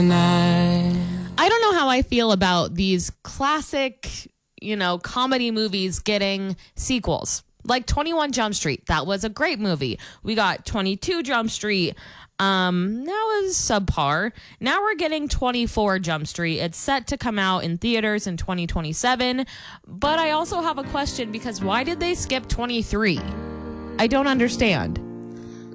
I don't know how I feel about these classic, comedy movies getting sequels. Like 21 Jump Street. That was a great movie. We got 22 Jump Street. That was subpar. Now we're getting 24 Jump Street. It's set to come out in theaters in 2027. But I also have a question because why did they skip 23? I don't understand.